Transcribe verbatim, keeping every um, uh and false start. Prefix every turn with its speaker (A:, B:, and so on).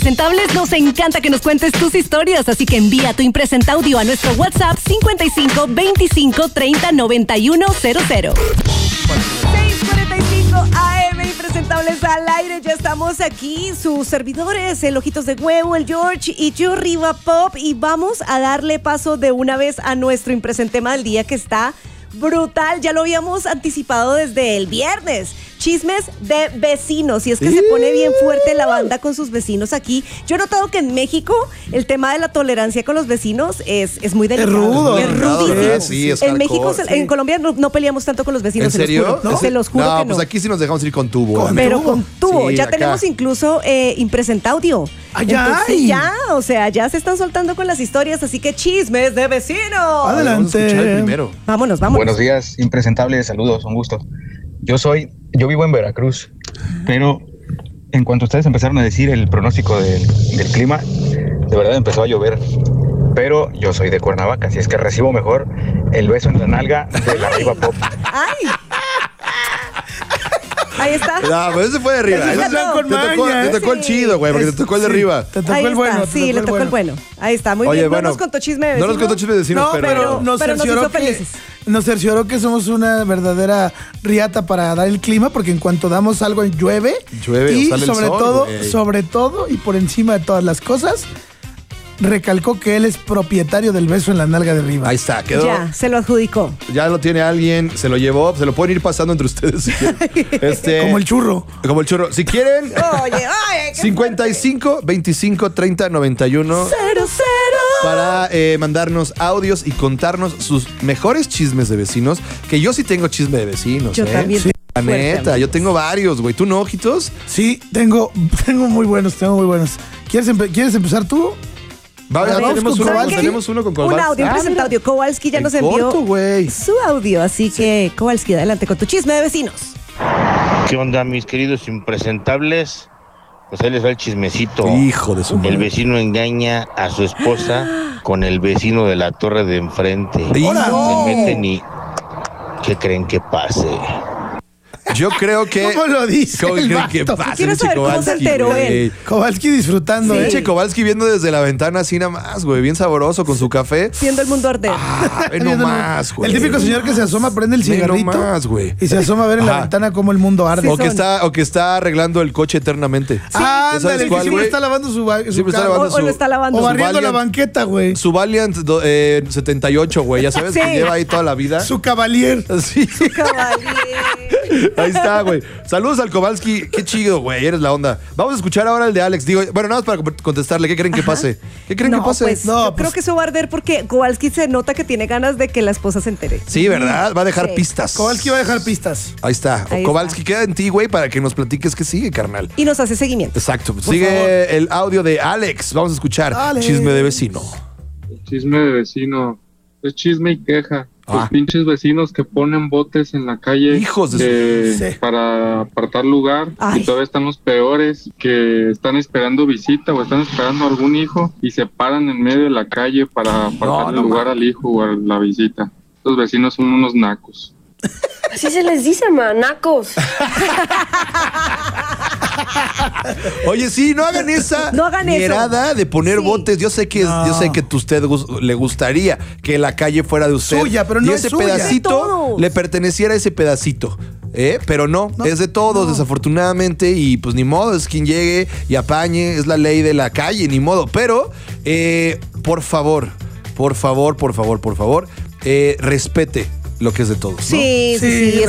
A: Presentables, nos encanta que nos cuentes tus historias, así que envía tu impresenta audio a nuestro WhatsApp cincuenta y cinco veinticinco treinta noventa y uno cero cero. seis cuarenta y cinco A M, Impresentables al aire, ya estamos aquí, sus servidores, el Ojitos de Huevo, el George y yo, Riva Pop, y vamos a darle paso de una vez a nuestro impresentema del día que está brutal, ya lo habíamos anticipado desde el viernes. Chismes de vecinos, y es que se pone bien fuerte la banda con sus vecinos aquí. Yo he notado que en México el tema de la tolerancia con los vecinos es, es muy delicado.
B: Es rudo.
A: Es rudísimo.
B: Sí, sí, es
A: en
B: hardcore,
A: México,
B: sí.
A: en Colombia no, no peleamos tanto con los vecinos.
B: ¿En serio?
A: Se los juro,
B: ¿No?
A: Se los juro
B: no,
A: que no.
B: pues aquí sí nos dejamos ir con tubo.
A: Con Pero tubo. con tubo.
B: Sí,
A: ya
B: acá.
A: tenemos incluso eh, impresenta audio.
B: ¡Ay,
A: Entonces, ya, o sea, ya se están soltando con las historias, así que chismes de vecinos.
B: Adelante. Vamos a escuchar el primero.
A: Vámonos, vámonos.
C: Buenos días, impresentables, saludos, un gusto. Yo soy, yo vivo en Veracruz, pero en cuanto ustedes empezaron a decir el pronóstico del, del clima, de verdad empezó a llover. Pero yo soy de Cuernavaca, así es que recibo mejor el beso en la nalga de la Riva Pop.
A: ¡Ay! Ahí está.
B: No, pues ese fue de arriba.
A: Ese
B: Ese
A: no.
B: te, tocó, te tocó el chido, güey, porque te tocó el de arriba.
D: Te tocó
A: Ahí
D: el bueno.
A: está,
D: te
A: sí,
D: tocó
A: le
D: el
A: tocó el bueno. Ahí está, muy
B: Oye,
A: bien.
B: bueno,
A: no nos contó chisme de
B: No
A: vecinos.
B: nos contó chisme de vecinos,
D: No,
B: pero...
D: pero nos
A: pero nos
D: cercioró
A: hizo
D: que,
A: felices.
D: nos cercioró que somos una verdadera riata para dar el clima, porque en cuanto damos algo llueve.
B: Llueve,
D: y
B: o sale el
D: sobre
B: sol,
D: todo,
B: güey.
D: sobre todo y por encima de todas las cosas, recalcó que él es propietario del beso en la nalga de arriba.
B: Ahí está, quedó.
A: Ya, se lo adjudicó.
B: Ya lo tiene alguien, se lo llevó, se lo pueden ir pasando entre ustedes si quieren. Este,
D: Como el churro.
B: Como el churro. Si quieren,
A: Oye, oye, qué
B: cincuenta y cinco veinticinco treinta noventa y uno
A: Cero, cero.
B: para eh, mandarnos audios y contarnos sus mejores chismes de vecinos, que yo sí tengo chisme de vecinos.
A: Yo
B: ¿eh?
A: también.
B: Sí. La
A: Fuerte,
B: neta,
A: amigos.
B: yo tengo varios, güey. ¿Tú no, ojitos?
D: Sí, tengo, tengo muy buenos, tengo muy buenos. ¿Quieres, empe- ¿quieres empezar tú?
B: Va, ya
D: Vamos
B: tenemos
D: con
B: uno,
D: Kowalski.
B: tenemos uno con
A: Un
B: Kowalski.
A: audio, un
B: Ah,
A: presenta
B: mira.
A: audio. Kowalski ya
B: En
A: nos envió
B: corto, güey.
A: su audio, así que Kowalski, adelante con tu chisme de vecinos.
E: ¿Qué onda, mis queridos impresentables? Pues ahí les va el chismecito.
B: Hijo de su
E: El
B: madre.
E: vecino engaña a su esposa con el vecino de la torre de enfrente.
B: ¡Hola!
E: Se meten y... ¿Qué creen que pase?
B: Yo creo que...
D: ¿Cómo lo dice
B: ¿Cómo
D: el
B: creen que
D: vato?
B: pasa,
A: Quiero
B: pinche
A: saber cómo se
B: Kowalski,
A: enteró
B: güey?
A: él.
D: Kowalski disfrutando,
A: Sí.
D: ¿eh?
B: Pinche Kowalski viendo desde la ventana así nada más, güey. Bien sabroso con su café.
A: Viendo el mundo arder.
B: Ah, ve
D: Viendo
B: nomás, güey.
D: El típico señor que se asoma, prende el
B: Ve
D: cigarrito
B: nomás, güey.
D: y se asoma a ver en la
B: Ajá.
D: ventana cómo el mundo arde.
B: O que,
A: son.
B: está, o que está arreglando el coche eternamente.
D: Ah,
B: ¿Sabes
D: ándale, que
B: cuál,
D: siempre
B: güey?
D: está lavando su, ba- su
B: Siempre está
D: carro.
B: lavando
A: O, o
B: su-
A: lo está lavando.
D: O
B: su
D: barriendo la
B: Valiant.
D: banqueta, güey.
B: Su Valiant do- eh, setenta y ocho, güey. Ya sabes
A: Sí.
B: que lleva ahí toda la vida.
D: Su cavalier.
B: Sí.
A: Caballero.
B: Ahí está, güey. Saludos al Kowalski. Qué chido, güey. Eres la onda. Vamos a escuchar ahora el de Alex. Digo, bueno, nada más para contestarle. ¿Qué creen que pase? ¿Qué creen
A: No,
B: que pase?
A: pues,
D: No,
A: yo
D: pues-
A: creo que eso va a arder porque Kowalski se nota que tiene ganas de que la esposa se entere.
B: Sí, ¿verdad? Va a dejar
A: Sí.
B: pistas.
D: Kowalski va a dejar pistas.
B: Ahí está.
A: Ahí
B: Kowalski, queda en ti, güey, para que nos platiques qué sigue, carnal.
A: Y nos hace seguimiento.
B: Exacto. Sigue
D: favor.
B: el audio de Alex. Vamos a escuchar.
D: Alex.
B: Chisme de vecino.
F: Chisme de vecino. Es chisme y queja.
B: Ah.
F: Los pinches vecinos que ponen botes en la calle
B: Hijos de su-
F: de-
D: Sí.
F: para apartar lugar.
A: Ay.
F: Y todavía están los peores que están esperando visita o están esperando algún hijo y se paran en medio de la calle para apartar
B: no
F: lugar al hijo o a la visita. Los vecinos son unos nacos.
G: Así se les dice, manacos.
B: Oye, sí, no hagan esa
A: No hagan eso.
B: mierada de poner
A: Sí.
B: botes. Yo sé que es-
D: No.
B: yo sé que a usted gus- le gustaría que la calle fuera de usted.
D: Suya, pero
B: y
D: no
B: ese
D: es suya.
A: De
B: pedacito
A: todos.
B: le perteneciera a ese pedacito. ¿Eh? Pero no, es de todos, desafortunadamente, y pues ni modo, es quien llegue y apañe, es la ley de la calle, ni modo. Pero, eh, por favor, por favor, por favor, por favor, eh, respete lo que es de todos. ¿no?
A: Sí, sí,
D: Sí,
A: sí.